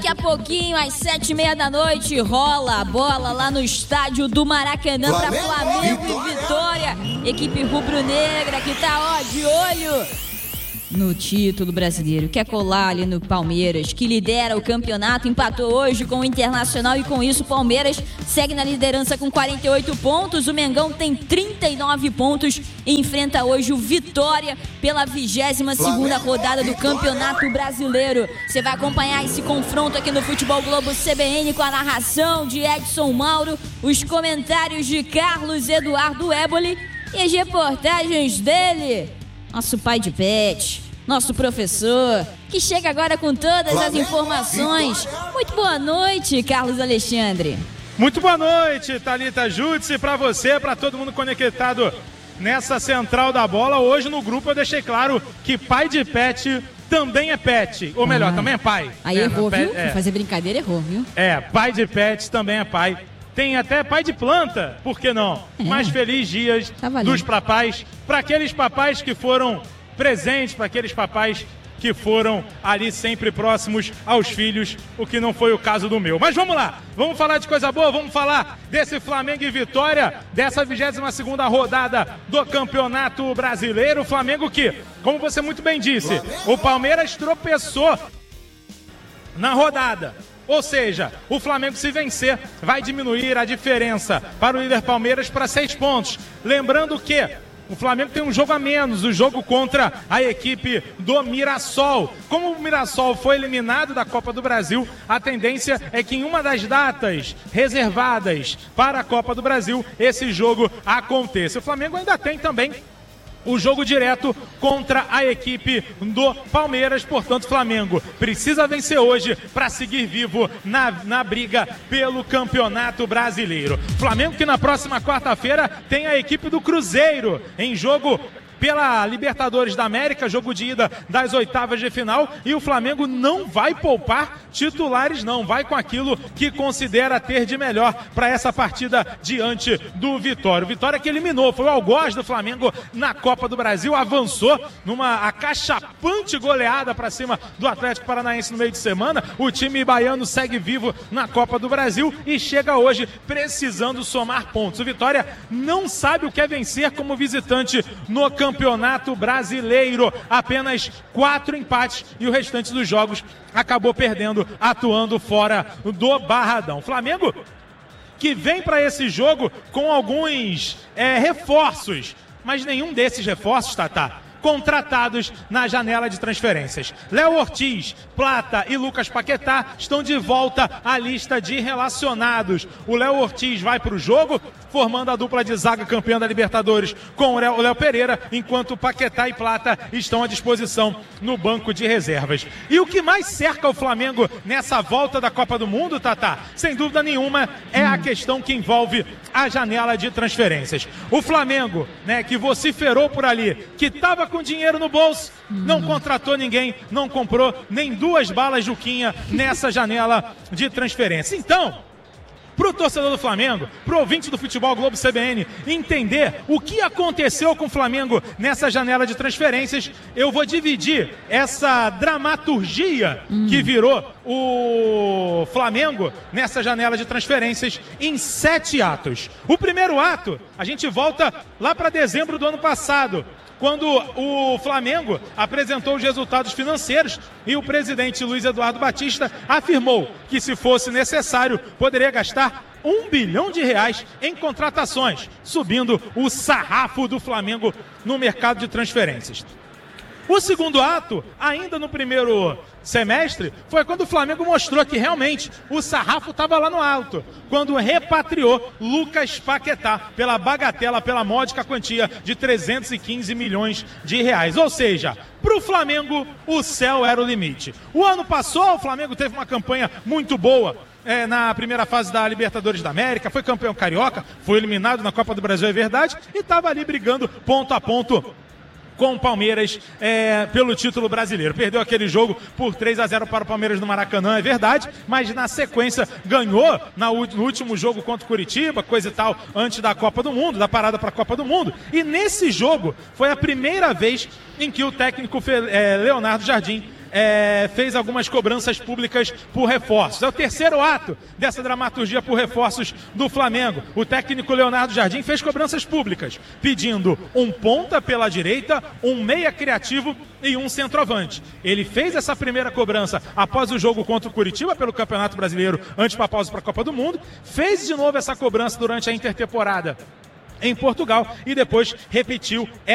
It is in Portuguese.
Daqui a pouquinho, às 7h30 da noite, rola a bola lá no estádio do Maracanã para Flamengo e Vitória. Equipe rubro-negra que tá, de olho no título brasileiro. Quer colar ali no Palmeiras, que lidera o campeonato, empatou hoje com o Internacional e com isso o Palmeiras segue na liderança com 48 pontos. O Mengão tem 39 pontos e enfrenta hoje o Vitória pela 22ª rodada do Campeonato Brasileiro. Você vai acompanhar esse confronto aqui no Futebol Globo CBN com a narração de Edson Mauro, os comentários de Carlos Eduardo Éboli e as reportagens dele, nosso pai de pet, nosso professor, que chega agora com todas as informações. Muito boa noite, Carlos Alexandre. Muito boa noite, Thalita Júdice, para você, para todo mundo conectado nessa central da bola. Hoje no grupo eu deixei claro que pai de pet também é pet, ou melhor, também é pai. Aí errou, viu? Pra fazer brincadeira, errou, viu? Pai de pet também é pai. Tem até pai de planta, por que não? Mais feliz dias dos papais, para aqueles papais que foram presentes, para aqueles papais que foram ali sempre próximos aos filhos, o que não foi o caso do meu. Mas vamos lá, vamos falar de coisa boa, vamos falar desse Flamengo e Vitória, dessa 22ª rodada do Campeonato Brasileiro. O Flamengo que, como você muito bem disse, o Palmeiras tropeçou na rodada. Ou seja, o Flamengo, se vencer, vai diminuir a diferença para o líder Palmeiras para 6 pontos. Lembrando que o Flamengo tem um jogo a menos, o jogo contra a equipe do Mirassol. Como o Mirassol foi eliminado da Copa do Brasil, a tendência é que em uma das datas reservadas para a Copa do Brasil, esse jogo aconteça. O Flamengo ainda tem também o jogo direto contra a equipe do Palmeiras. Portanto, o Flamengo precisa vencer hoje para seguir vivo na briga pelo Campeonato Brasileiro. Flamengo que na próxima quarta-feira tem a equipe do Cruzeiro em jogo pela Libertadores da América, jogo de ida das oitavas de final, e o Flamengo não vai poupar titulares não, vai com aquilo que considera ter de melhor para essa partida diante do Vitória. O Vitória que eliminou, foi o algoz do Flamengo na Copa do Brasil, avançou numa acachapante goleada para cima do Atlético Paranaense no meio de semana. O time baiano segue vivo na Copa do Brasil e chega hoje precisando somar pontos. O Vitória não sabe o que é vencer como visitante no Campeonato Brasileiro, apenas 4 empates e o restante dos jogos acabou perdendo, atuando fora do Barradão. Flamengo que vem para esse jogo com alguns reforços, mas nenhum desses reforços, Tatá, contratados na janela de transferências. Léo Ortiz, Plata e Lucas Paquetá estão de volta à lista de relacionados. O Léo Ortiz vai para o jogo, formando a dupla de zaga campeã da Libertadores com o Léo Pereira, enquanto Paquetá e Plata estão à disposição no banco de reservas. E o que mais cerca o Flamengo nessa volta da Copa do Mundo, Tatá, sem dúvida nenhuma, é a questão que envolve a janela de transferências. O Flamengo, que vociferou por ali, que estava com dinheiro no bolso, não contratou ninguém, não comprou nem 2 balas Juquinha nessa janela de transferência. Então, para o torcedor do Flamengo, para o ouvinte do Futebol Globo CBN, entender o que aconteceu com o Flamengo nessa janela de transferências, eu vou dividir essa dramaturgia que virou o Flamengo nessa janela de transferências em 7 atos. O primeiro ato, a gente volta lá para dezembro do ano passado, quando o Flamengo apresentou os resultados financeiros e o presidente Luiz Eduardo Batista afirmou que, se fosse necessário, poderia gastar R$1 bilhão em contratações, subindo o sarrafo do Flamengo no mercado de transferências. O segundo ato, ainda no primeiro semestre, foi quando o Flamengo mostrou que realmente o sarrafo estava lá no alto, quando repatriou Lucas Paquetá pela bagatela, pela módica quantia de R$315 milhões. Ou seja, para o Flamengo o céu era o limite. O ano passou, o Flamengo teve uma campanha muito boa na primeira fase da Libertadores da América, foi campeão carioca, foi eliminado na Copa do Brasil, é verdade, e estava ali brigando ponto a ponto com o Palmeiras pelo título brasileiro. Perdeu aquele jogo por 3-0 para o Palmeiras no Maracanã, é verdade, mas na sequência ganhou no último jogo contra o Curitiba, coisa e tal, antes da Copa do Mundo, da parada para a Copa do Mundo. E nesse jogo foi a primeira vez em que o técnico Leonardo Jardim fez algumas cobranças públicas por reforços. É o terceiro ato dessa dramaturgia por reforços do Flamengo. O técnico Leonardo Jardim fez cobranças públicas, pedindo um ponta pela direita, um meia criativo e um centroavante. Ele fez essa primeira cobrança após o jogo contra o Curitiba pelo Campeonato Brasileiro, antes da pausa para a Copa do Mundo. Fez de novo essa cobrança durante a intertemporada em Portugal e depois repetiu